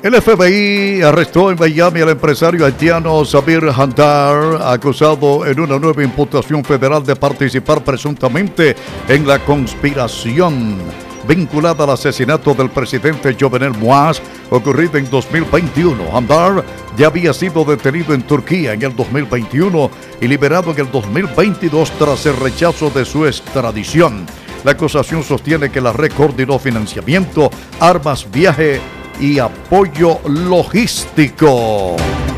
El FBI arrestó en Miami al empresario haitiano Samir Handar, acusado en una nueva imputación federal de participar presuntamente en la conspiración vinculada al asesinato del presidente Jovenel Moïse, ocurrido en 2021. Handar ya había sido detenido en Turquía en el 2021 y liberado en el 2022 tras el rechazo de su extradición. La acusación sostiene que la red coordinó financiamiento, armas, viaje y apoyo logístico.